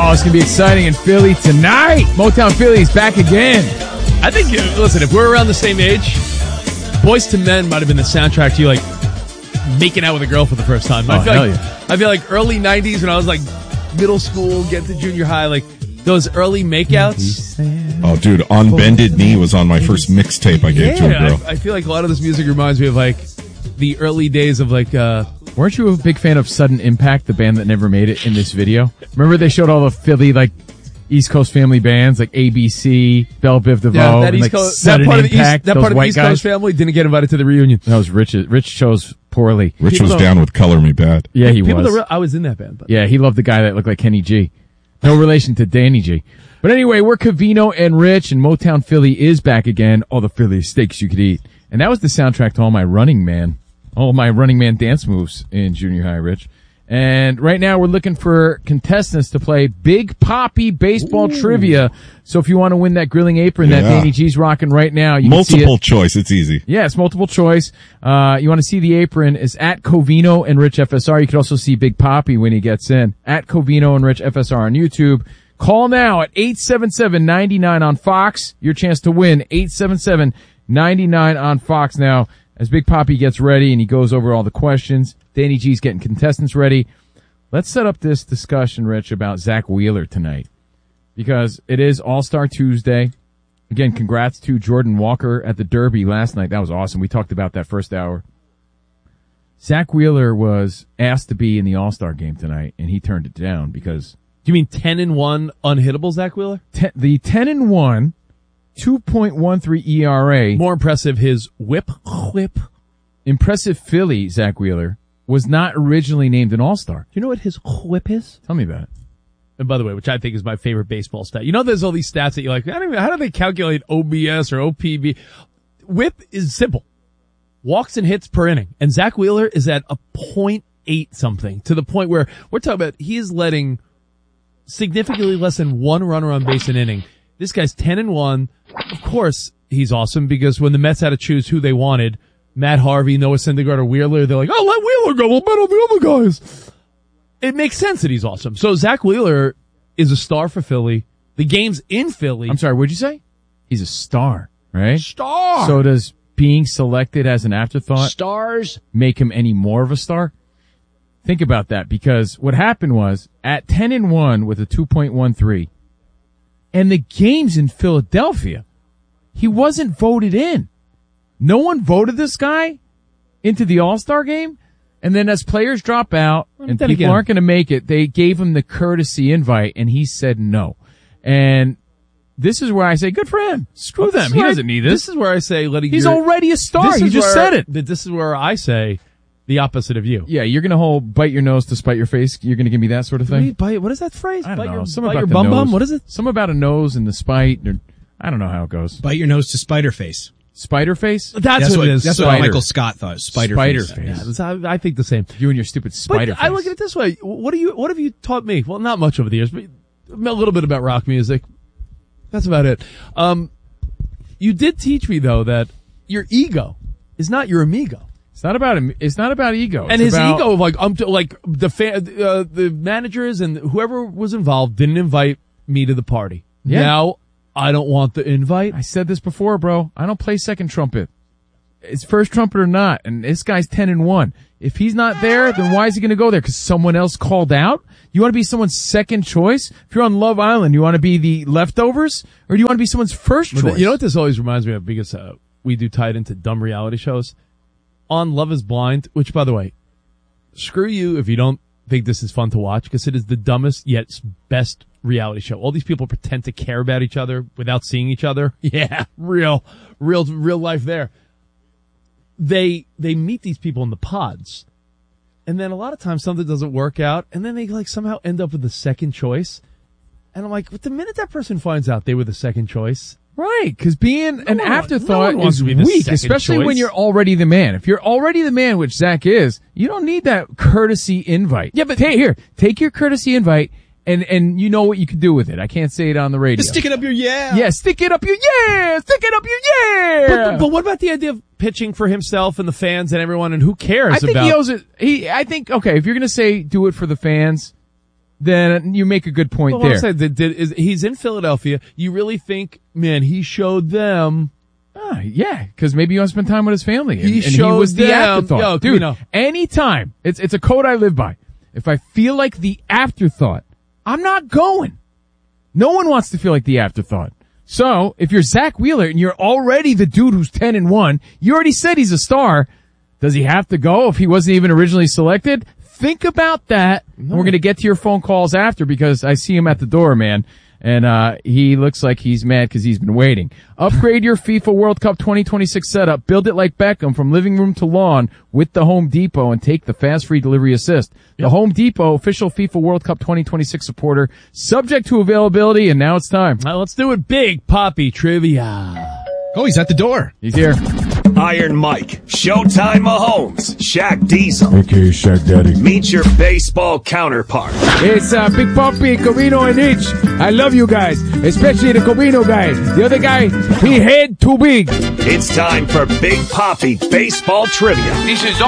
Oh, it's going to be exciting in Philly tonight. Motown Philly's back again. I think, listen, if we're around the same age, Boyz II Men might have been the soundtrack to you, like, making out with a girl for the first time. I feel like early 90s when I was, like, middle school, get to junior high, like, those early makeouts. Oh, dude, On Bended Knee was on my first mixtape I gave to a girl. I feel like a lot of this music reminds me of, like, the early days of, like, weren't you a big fan of Sudden Impact, the band that never made it in this video? Remember they showed all the Philly, like, East Coast family bands, like ABC, Belle Biv DeVoe, yeah, that and, East like, Coast, Sudden Impact, that part of the East Coast family didn't get invited to the reunion. That was Rich. Rich chose poorly. Rich was down with Color Me Bad. Yeah, he was. I was in that band. Yeah, he loved the guy that looked like Kenny G. No relation to Danny G. But anyway, we're Covino and Rich, and Motown Philly is back again. All the Philly steaks you could eat. And that was the soundtrack to all my Running Man dance moves in junior high, Rich. And right now we're looking for contestants to play Big Poppy baseball trivia. So if you want to win that grilling apron that Danny G's rocking right now, you can see it. Multiple choice, it's easy. Yeah, it's multiple choice. You want to see the apron is at Covino and Rich FSR. You can also see Big Poppy when he gets in. At Covino and Rich FSR on YouTube. Call now at 877-99 on Fox. Your chance to win. 877-99 on Fox now. As Big Poppy gets ready and he goes over all the questions, Danny G's getting contestants ready. Let's set up this discussion, Rich, about Zach Wheeler tonight. Because it is All-Star Tuesday. Again, congrats to Jordan Walker at the Derby last night. That was awesome. We talked about that first hour. Zach Wheeler was asked to be in the All-Star game tonight, and he turned it down because... Do you mean 10-1 unhittable Zach Wheeler? The 10-1... 2.13 ERA. More impressive, his whip. Impressive Philly, Zach Wheeler, was not originally named an All-Star. Do you know what his whip is? Tell me about it. And by the way, which I think is my favorite baseball stat. You know there's all these stats that you're like, how do they calculate OBS or OPB? Whip is simple. Walks and hits per inning. And Zach Wheeler is at a .8 something, to the point where we're talking about he is letting significantly less than one runner on base an inning. This guy's 10-1. Of course, he's awesome because when the Mets had to choose who they wanted, Matt Harvey, Noah Syndergaard, or Wheeler, they're like, oh, let Wheeler go. We'll bet on the other guys. It makes sense that he's awesome. So Zach Wheeler is a star for Philly. The game's in Philly. I'm sorry, what'd you say? He's a star, right? Star. So does being selected as an afterthought stars make him any more of a star? Think about that, because what happened was at 10-1 with a 2.13, and the game's in Philadelphia, he wasn't voted in. No one voted this guy into the All-Star game. And then as players drop out and people aren't going to make it, they gave him the courtesy invite, and he said no. And this is where I say, good for him. Screw them. He doesn't need this. This is where I say, he's already a star. You just said it. This is where I say the opposite of you. Yeah, you're going to bite your nose to spite your face. You're going to give me that sort of thing? What is that phrase? I don't know. Bite your bum bum? What is it? Something about a nose and the spite. I don't know how it goes. Bite your nose to spider face. Spider face? That's what it is. That's what Michael Scott thought. Spider face. Yeah, I think the same. You and your stupid spider face. I look at it this way. What have you taught me? Well, not much over the years, but a little bit about rock music. That's about it. You did teach me though that your ego is not your amigo. It's not about ego. And his ego of the managers and whoever was involved didn't invite me to the party. Yeah. Now I don't want the invite. I said this before, bro. I don't play second trumpet. It's first trumpet or not. And this guy's 10-1. If he's not there, then why is he going to go there? Because someone else called out? You want to be someone's second choice? If you're on Love Island, you want to be the leftovers? Or do you want to be someone's first choice? You know what this always reminds me of? Because we do tie it into dumb reality shows. On Love is Blind, which, by the way, screw you if you don't think this is fun to watch, because it is the dumbest yet best reality show. All these people pretend to care about each other without seeing each other. Yeah, real life there. They meet these people in the pods, and then a lot of times something doesn't work out, and then they somehow end up with the second choice. And I'm like, the minute that person finds out they were the second choice. Right, because being an afterthought is weak, especially when you're already the man. If you're already the man, which Zach is, you don't need that courtesy invite. Yeah, but take your courtesy invite, and you know what you can do with it. I can't say it on the radio. Just stick it up your yeah. Yeah, stick it up your yeah. Stick it up your yeah. But what about the idea of pitching for himself and the fans and everyone, and who cares I think he owes it. I think, okay, if you're going to say do it for the fans, then you make a good point Well, there. what I'm saying, he's in Philadelphia. You really think, man, he showed them. Yeah, because maybe you want to spend time with his family. And he showed was the them- afterthought. Yo, Dude, you know. anytime. It's a code I live by. If I feel like the afterthought, I'm not going. No one wants to feel like the afterthought. So, if you're Zach Wheeler and you're already the dude who's 10-1, you already said he's a star. Does he have to go if he wasn't even originally selected? Think about that. And we're going to get to your phone calls after because I see him at the door, man. And he looks like he's mad because he's been waiting. Upgrade your FIFA World Cup 2026 setup. Build it like Beckham from living room to lawn with the Home Depot and take the fast free delivery assist. The Home Depot, official FIFA World Cup 2026 supporter, subject to availability, and now it's time. Let's do it big, Poppy Trivia. Oh, he's at the door. He's here. Iron Mike, Showtime Mahomes, Shaq Diesel. Okay, Shaq Daddy. Meet your baseball counterpart. It's Big Poppy, Covino, and Itch. I love you guys, especially the Covino guy. The other guy, he head too big. It's time for Big Poppy Baseball Trivia. This is